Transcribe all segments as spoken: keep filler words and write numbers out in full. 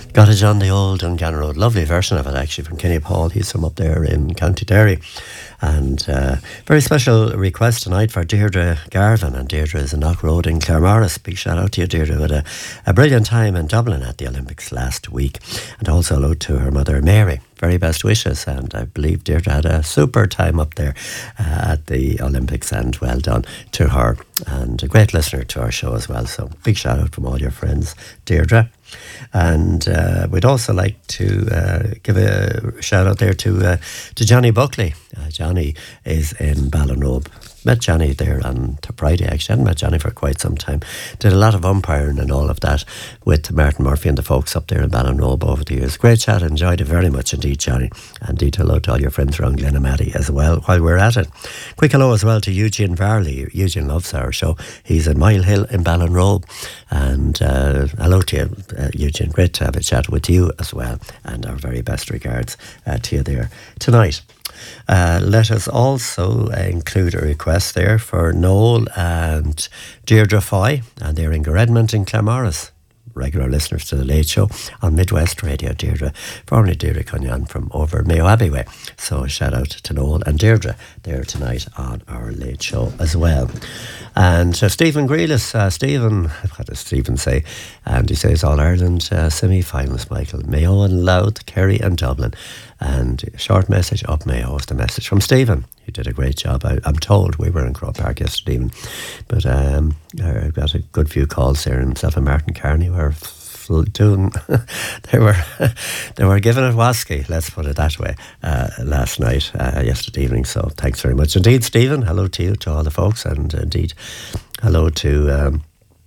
Got it on the old Dungannon Road. Lovely version of it, actually, from Kenny Paul. He's from up there in County Derry. And uh, very special request tonight for Deirdre Garvin. And Deirdre is in Knock Road in Claremorris. Big shout out to you, Deirdre, with a, a brilliant time in Dublin at the Olympics last week. And also hello to her mother, Mary. Very best wishes. And I believe Deirdre had a super time up there uh, at the Olympics. And well done to her. And a great listener to our show as well. So big shout out from all your friends, Deirdre. And uh, we'd also like to uh, give a shout out there to uh, to Johnny Buckley. Uh, Johnny is in Ballinrobe. Met Johnny there on Friday, actually. I hadn't met Johnny for quite some time. Did a lot of umpiring and all of that with Martin Murphy and the folks up there in Ballinrobe over the years. Great chat, enjoyed it very much indeed, Johnny. And indeed hello to all your friends around Glenamaddy as well while we're at it. Quick hello as well to Eugene Varley. Eugene loves our show. He's in Mile Hill in Ballinrobe. And uh, hello to you, uh, Eugene. Great to have a chat with you as well. And our very best regards uh, to you there tonight. Uh, let us also uh, include a request there for Noel and Deirdre Foy, and they're in Goredmont in Claremorris. Regular listeners to the Late Show on Midwest Radio. Deirdre, formerly Deirdre Cunyan from over Mayo Abbey way. So shout out to Noel and Deirdre there tonight on our Late Show as well. And uh, Stephen Grealis, uh, Stephen, what does Stephen say? And he says All Ireland uh, semi-finals, Michael. Mayo and Louth, Kerry and Dublin. And short message up Mayo is the message from Stephen. He did a great job. I, I'm told we were in Croke Park yesterday evening. But um, I got a good few calls there. Himself and Martin Carney were fl- doing, they were they were giving it wasky, let's put it that way, uh, last night, uh, yesterday evening. So thanks very much indeed, Stephen. Hello to you, to all the folks. And indeed, hello to... Um,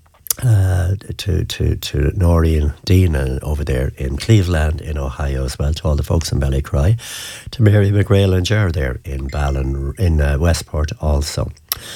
Uh, to to to Nori and Dean uh, over there in Cleveland in Ohio as well, to all the folks in Ballycry, to Mary McGrail and Ger there in Ballin in uh, Westport also.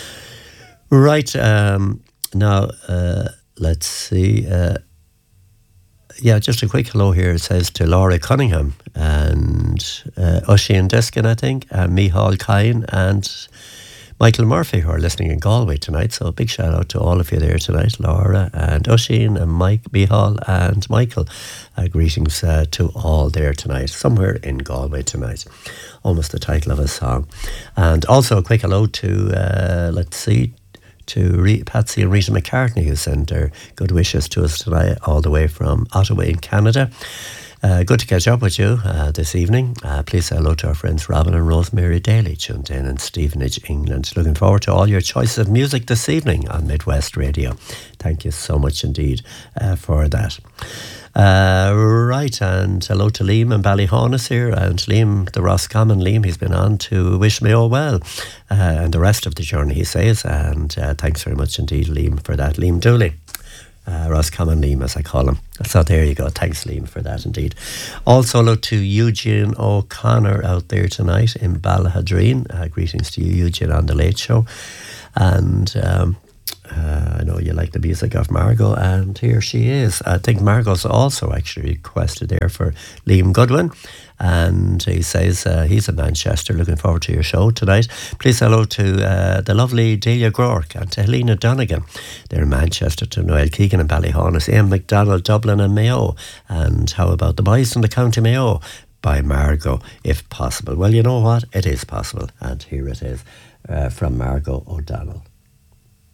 Right, um, now uh, let's see. Uh, yeah, just a quick hello here. It says to Laura Cunningham and uh, Oisin Diskin, I think, and Micheál Kine and Michael Murphy, who are listening in Galway tonight. So a big shout out to all of you there tonight, Laura and Oisin and Mike, Micheál and Michael. Uh, greetings uh, to all there tonight, somewhere in Galway tonight. Almost the title of a song. And also a quick hello to, uh, let's see, to Re- Patsy and Rita McCartney, who sent their good wishes to us tonight all the way from Ottawa in Canada. Uh, good to catch up with you uh, this evening. Uh, please say hello to our friends Robin and Rosemary Daly, tuned in in Stevenage, England. Looking forward to all your choices of music this evening on Midwest Radio. Thank you so much indeed uh, for that. Uh, right, and hello to Liam and Ballyhaunis here, and Liam, the Roscommon Liam, he's been on to wish me all well uh, and the rest of the journey, he says, and uh, thanks very much indeed, Liam, for that. Liam Dooley. Uh, Roscommon Liam, as I call him. So there you go. Thanks, Liam, for that indeed. Also, hello to Eugene O'Connor out there tonight in Ballahadreen. Uh, greetings to you, Eugene, on the Late Show. And um, uh, I know you like the music of Margot, and here she is. I think Margot's also actually requested there for Liam Goodwin. And he says uh, he's in Manchester, looking forward to your show tonight. Please hello to uh, the lovely Delia Groark and to Helena Donegan. They're in Manchester, to Noel Keegan and Ballyhaunis, Ian McDonald, Dublin and Mayo. And how about the boys from the County Mayo by Margot, if possible? Well, you know what? It is possible. And here it is uh, from Margot O'Donnell.